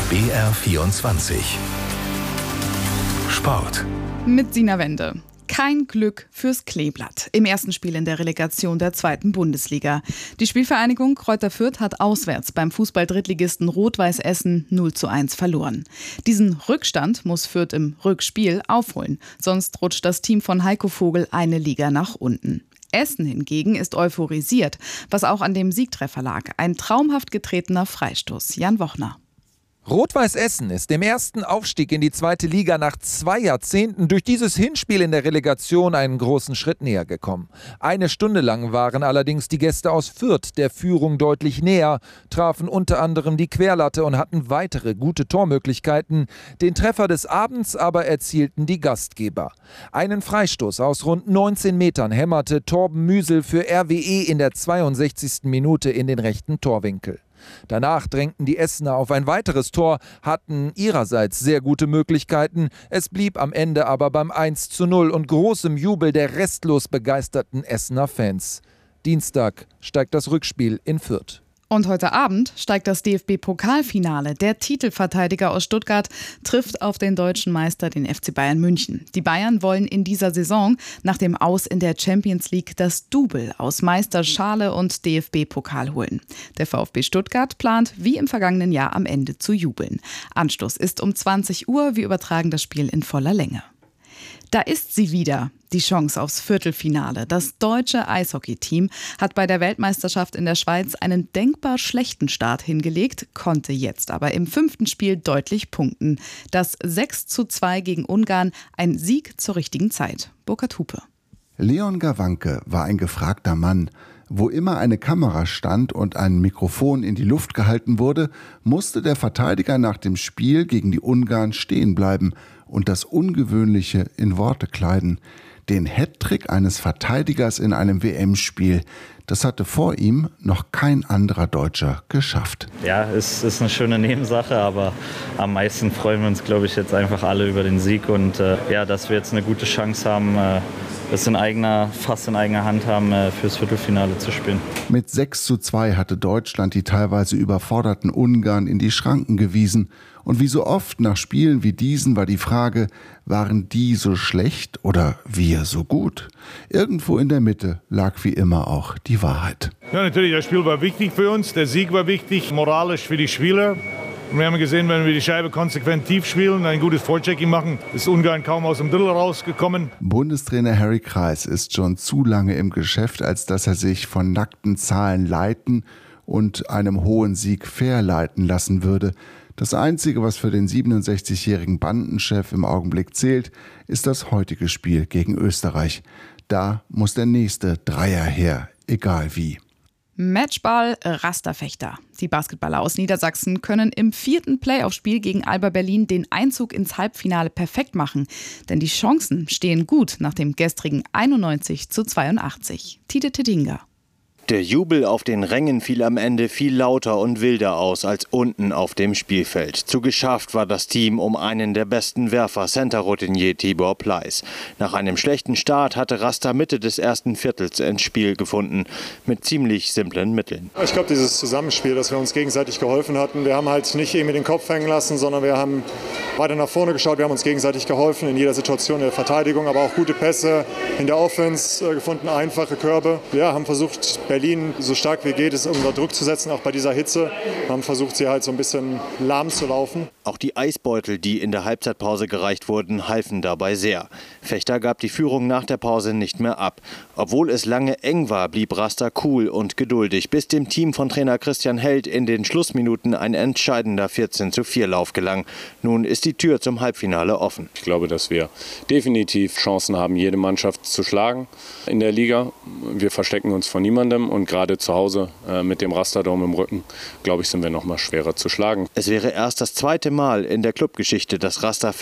BR24 Sport. Mit Sina Wende. Kein Glück fürs Kleeblatt im ersten Spiel in der Relegation der 2. Bundesliga. Die Spielvereinigung Greuther Fürth hat auswärts beim Fußball-Drittligisten Rot-Weiß Essen 0:1 verloren. Diesen Rückstand muss Fürth im Rückspiel aufholen, sonst rutscht das Team von Heiko Vogel eine Liga nach unten. Essen hingegen ist euphorisiert, was auch an dem Siegtreffer lag. Ein traumhaft getretener Freistoß. Jan Wochner. Rot-Weiß Essen ist dem ersten Aufstieg in die 2. Liga nach 2 Jahrzehnten durch dieses Hinspiel in der Relegation einen großen Schritt näher gekommen. Eine Stunde lang waren allerdings die Gäste aus Fürth der Führung deutlich näher, trafen unter anderem die Querlatte und hatten weitere gute Tormöglichkeiten. Den Treffer des Abends aber erzielten die Gastgeber. Einen Freistoß aus rund 19 Metern hämmerte Torben Müsel für RWE in der 62. Minute in den rechten Torwinkel. Danach drängten die Essener auf ein weiteres Tor, hatten ihrerseits sehr gute Möglichkeiten. Es blieb am Ende aber beim 1:0 und großem Jubel der restlos begeisterten Essener Fans. Dienstag steigt das Rückspiel in Fürth. Und heute Abend steigt das DFB-Pokalfinale. Der Titelverteidiger aus Stuttgart trifft auf den deutschen Meister, den FC Bayern München. Die Bayern wollen in dieser Saison nach dem Aus in der Champions League das Double aus Meister, Schale und DFB-Pokal holen. Der VfB Stuttgart plant, wie im vergangenen Jahr, am Ende zu jubeln. Anstoß ist um 20 Uhr. Wir übertragen das Spiel in voller Länge. Da ist sie wieder, die Chance aufs Viertelfinale. Das deutsche Eishockey-Team hat bei der Weltmeisterschaft in der Schweiz einen denkbar schlechten Start hingelegt, konnte jetzt aber im 5. Spiel deutlich punkten. Das 6:2 gegen Ungarn, ein Sieg zur richtigen Zeit. Burkhard Hupe. Leon Gawanke war ein gefragter Mann. Wo immer eine Kamera stand und ein Mikrofon in die Luft gehalten wurde, musste der Verteidiger nach dem Spiel gegen die Ungarn stehen bleiben und das Ungewöhnliche in Worte kleiden. Den Hattrick eines Verteidigers in einem WM-Spiel, das hatte vor ihm noch kein anderer Deutscher geschafft. Ja, es ist eine schöne Nebensache, aber am meisten freuen wir uns, glaube ich, jetzt einfach alle über den Sieg und dass wir jetzt eine gute Chance haben, es fast in eigener Hand haben, fürs Viertelfinale zu spielen. Mit 6:2 hatte Deutschland die teilweise überforderten Ungarn in die Schranken gewiesen. Und wie so oft nach Spielen wie diesen war die Frage, waren die so schlecht oder wir so gut? Irgendwo in der Mitte lag wie immer auch die Wahrheit. Ja, natürlich, das Spiel war wichtig für uns, der Sieg war wichtig, moralisch für die Spieler. Und wir haben gesehen, wenn wir die Scheibe konsequent tief spielen, ein gutes Vorchecking machen, ist Ungarn kaum aus dem Drittel rausgekommen. Bundestrainer Harry Kreis ist schon zu lange im Geschäft, als dass er sich von nackten Zahlen leiten und einem hohen Sieg verleiten lassen würde. Das Einzige, was für den 67-jährigen Bandenchef im Augenblick zählt, ist das heutige Spiel gegen Österreich. Da muss der nächste Dreier her, egal wie. Matchball Rasterfechter. Die Basketballer aus Niedersachsen können im 4. Playoff-Spiel gegen Alba Berlin den Einzug ins Halbfinale perfekt machen. Denn die Chancen stehen gut nach dem gestrigen 91:82. Tite Tedinga. Der Jubel auf den Rängen fiel am Ende viel lauter und wilder aus als unten auf dem Spielfeld. Zu geschafft war das Team um einen der besten Werfer, Center-Routinier Tibor Pleiss. Nach einem schlechten Start hatte Raster Mitte des ersten Viertels ins Spiel gefunden, mit ziemlich simplen Mitteln. Ich glaube, dieses Zusammenspiel, dass wir uns gegenseitig geholfen hatten, wir haben halt nicht irgendwie den Kopf hängen lassen, sondern wir haben weiter nach vorne geschaut, wir haben uns gegenseitig geholfen in jeder Situation in der Verteidigung, aber auch gute Pässe in der Offense gefunden, einfache Körbe. Wir haben versucht, Berlin so stark wie geht, es unter Druck zu setzen, auch bei dieser Hitze. Wir haben versucht, sie halt so ein bisschen lahm zu laufen. Auch die Eisbeutel, die in der Halbzeitpause gereicht wurden, halfen dabei sehr. Fechter gab die Führung nach der Pause nicht mehr ab. Obwohl es lange eng war, blieb Raster cool und geduldig, bis dem Team von Trainer Christian Held in den Schlussminuten ein entscheidender 14:4 Lauf gelang. Nun ist die Tür zum Halbfinale offen. Ich glaube, dass wir definitiv Chancen haben, jede Mannschaft zu schlagen in der Liga. Wir verstecken uns vor niemandem und gerade zu Hause mit dem Rasterdom im Rücken, glaube ich, sind wir noch mal schwerer zu schlagen. Es wäre erst das 2. Mal in der Clubgeschichte, dass Raster